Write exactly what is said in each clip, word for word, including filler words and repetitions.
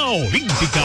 Olímpica.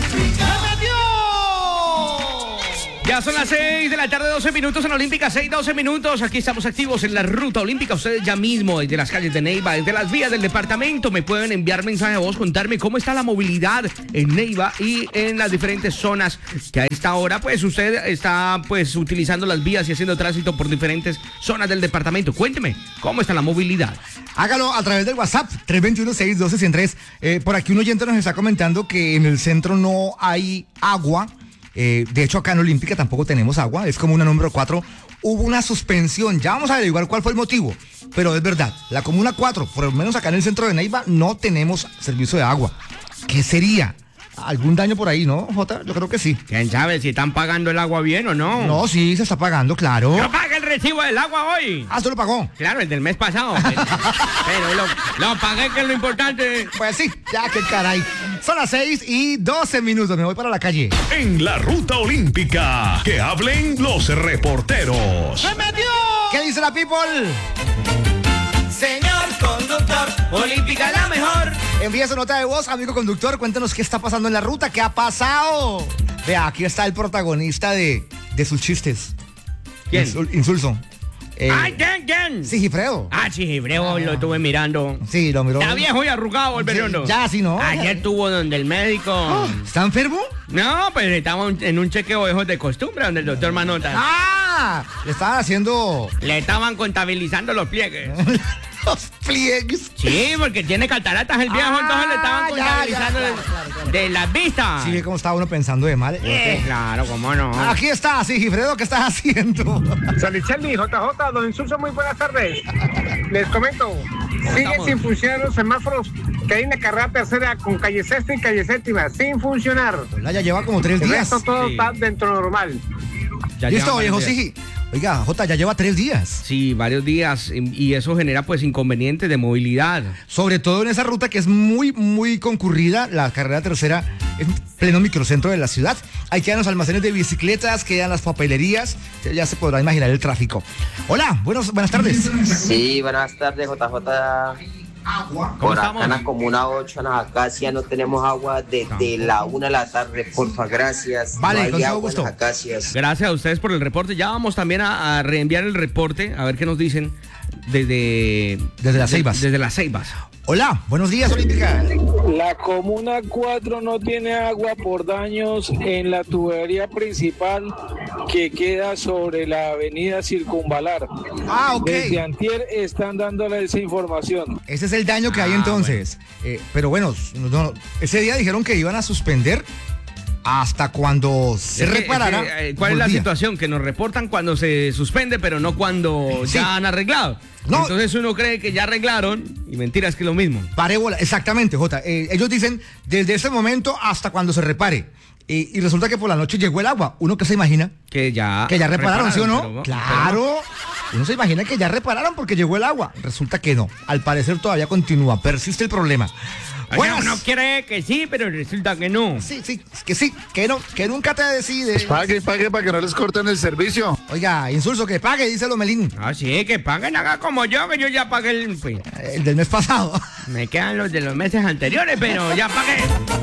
Ya son las seis de la tarde, doce minutos en Olímpica, seis, doce minutos. Aquí estamos activos en la ruta olímpica. Ustedes ya mismo, desde las calles de Neiva, desde las vías del departamento, me pueden enviar mensaje a vos, contarme cómo está la movilidad en Neiva y en las diferentes zonas que a esta hora, pues, usted está, pues, utilizando las vías y haciendo tránsito por diferentes zonas del departamento. Cuénteme, ¿cómo está la movilidad? Hágalo a través del WhatsApp, tres dos uno, seis uno dos, uno cero tres. Eh, por aquí un oyente nos está comentando que en el centro no hay agua. Eh, de hecho, acá en Olímpica tampoco tenemos agua, es como una número cuatro. Hubo una suspensión, ya vamos a averiguar cuál fue el motivo, pero es verdad, la comuna cuatro, por lo menos acá en el centro de Neiva, no tenemos servicio de agua. ¿Qué sería? ¿Algún daño por ahí, no, Jota? Yo creo que sí. ¿Quién sabe si están pagando el agua bien o no? No, sí, se está pagando, claro. ¡Yo pagué el recibo del agua hoy! Ah, ¿se lo pagó? Claro, el del mes pasado. Pero, pero lo, lo pagué, que es lo importante. Pues sí, ya que caray. Son las seis y doce minutos, me voy para la calle. En la ruta olímpica, que hablen los reporteros. ¡Se metió! ¿Qué dice la people? Señor conductor, Olímpica la mejor. Envía su nota de voz, amigo conductor, cuéntanos qué está pasando en la ruta, qué ha pasado. Vea, aquí está el protagonista de, de sus chistes. ¿Quién? Insul, insulso. Eh, ¡Ay, quién, quién! Sigifredo. Ah, Sigifredo, ah, lo estuve mirando. Sí, lo miró. Está viejo y arrugado el berriondo. Sí, ya, sí, ¿no? Ayer estuvo donde el médico. Oh, ¿está enfermo? No, pues estaba en un chequeo de ojos de costumbre donde el doctor Manota. ¡Ah! Le estaban haciendo... Le estaban contabilizando los pliegues. Los pliegues. Sí, porque tiene cataratas el viejo, ah, entonces le estaban contabilizando ya, ya, claro, claro. de, de las vistas. Sí, como estaba uno pensando de mal. Eh, claro, cómo no. Aquí está, Sigifredo, ¿qué estás haciendo? Salichelli, J J, don Insulso, muy buenas tardes. Les comento, siguen sin funcionar los semáforos que hay en la carrera tercera con calle sexta y calle séptima, sin funcionar. Hola, ya lleva como tres días. Esto todo sí. está dentro normal. Ya ¿listo, viejo Sigi? Oiga, Jota, ya lleva tres días. Sí, varios días, y eso genera pues inconvenientes de movilidad. Sobre todo en esa ruta que es muy, muy concurrida, la carrera tercera en pleno microcentro de la ciudad. Ahí quedan los almacenes de bicicletas, quedan las papelerías, ya se podrá imaginar el tráfico. Hola, buenos, buenas tardes. Sí, buenas tardes, J J. Agua. Por acá en la comuna ocho, en las acacias, no tenemos agua desde la una de la tarde, porfa, gracias. Vale, no hay agua gusto. En las acacias. Gracias a ustedes por el reporte. Ya vamos también a, a reenviar el reporte, a ver qué nos dicen desde... Desde las Ceibas. Desde las Ceibas. Hola, buenos días, Olímpica. La comuna cuatro no tiene agua por daños en la tubería principal que queda sobre la avenida Circunvalar. Ah, ok. Desde antier están dándole esa información. Ese es el daño que hay ah, entonces. Bueno. Eh, pero bueno, no, ese día dijeron que iban a suspender hasta cuando se es que, reparara. Es que, ¿Cuál volvía. Es la situación? Que nos reportan cuando se suspende, pero no cuando sí. ya han arreglado. No. Entonces uno cree que ya arreglaron y mentira, es que es lo mismo. Pare bola, exactamente, Jota. Eh, ellos dicen desde ese momento hasta cuando se repare. Eh, y resulta que por la noche llegó el agua. ¿Uno qué se imagina? Que ya Que ya repararon, repararon ¿sí o no? Pero, claro. Pero... Uno se imagina que ya repararon porque llegó el agua. Resulta que no. Al parecer todavía continúa. Persiste el problema. Bueno, uno cree que sí, pero resulta que no. Sí, sí, que sí, que no, que nunca te decides. Pues pague, pague para que no les corten el servicio. Oiga, Insulso, que pague, dice Lomelín. Ah, sí, que paguen, haga como yo, que yo ya pagué el... Pues, el del mes pasado. Me quedan los de los meses anteriores, pero ya pagué.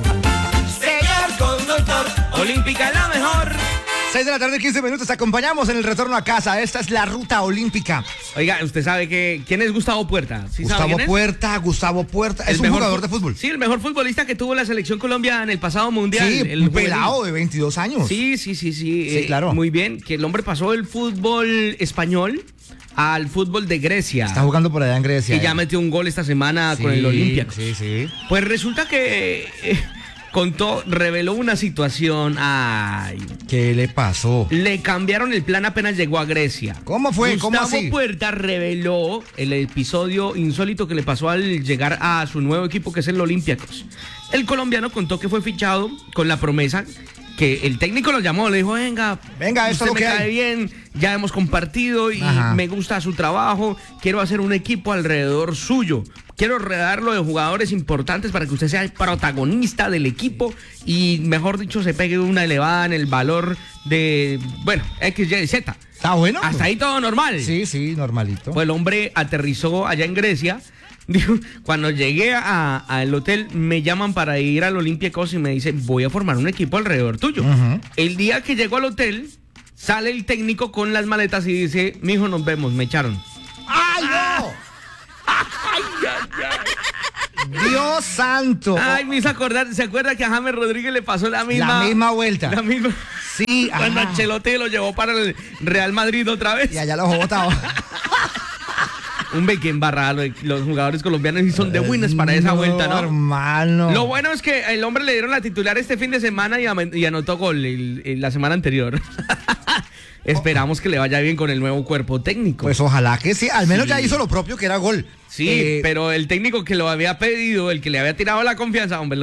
Señor conductor, Olímpica la mejor. seis de la tarde, quince minutos, te acompañamos en el retorno a casa. Esta es la ruta olímpica. Oiga, usted sabe que quién es Gustavo Puerta. ¿Sí Gustavo sabe quién Puerta, Gustavo Puerta. Es el un jugador de fútbol. Sí, el mejor futbolista que tuvo la selección Colombia en el pasado mundial. Sí, el un pelado de veintidós años. Sí, sí, sí, sí. Sí, eh, claro. Muy bien, que el hombre pasó del fútbol español al fútbol de Grecia. Está jugando por allá en Grecia. Y eh. ya metió un gol esta semana sí, con el Olympiacos. Sí, sí. Pues resulta que... Eh, contó, reveló una situación. Ay. ¿Qué le pasó? Le cambiaron el plan apenas llegó a Grecia. ¿Cómo fue? Gustavo ¿Cómo así? Puerta reveló el episodio insólito que le pasó al llegar a su nuevo equipo, que es el Olympiacos. El colombiano contó que fue fichado con la promesa que el técnico lo llamó, le dijo, venga, venga, esto usted es lo me que cae hay. bien, ya hemos compartido y Ajá. me gusta su trabajo, quiero hacer un equipo alrededor suyo. Quiero rodearlo de jugadores importantes para que usted sea el protagonista del equipo y, mejor dicho, se pegue una elevada en el valor de, bueno, X, Y, Z. ¿Está bueno? Hasta ahí todo normal. Sí, sí, normalito. Pues el hombre aterrizó allá en Grecia Dijo, cuando llegué al hotel, me llaman para ir al Olympiacos y me dicen, voy a formar un equipo alrededor tuyo. Uh-huh. El día que llego al hotel, sale el técnico con las maletas y dice, mijo, nos vemos, me echaron. ¡Ay, no! ¡Ay, ay, ay! ¡Dios santo! Ay, me hizo acordar, ¿se acuerda que a James Rodríguez le pasó la misma... La misma vuelta. La misma... Sí, cuando Ancelotti lo llevó para el Real Madrid otra vez. Y allá lo botado. Un beque embarrado, los jugadores colombianos y son de winners para esa no, vuelta, ¿no? Hermano. Lo bueno es que el hombre le dieron la titular este fin de semana y, y anotó gol el, el, la semana anterior. Esperamos que le vaya bien con el nuevo cuerpo técnico. Pues ojalá que sí, al menos sí. ya hizo lo propio que era gol. Sí, eh, pero el técnico que lo había pedido, el que le había tirado la confianza, hombre,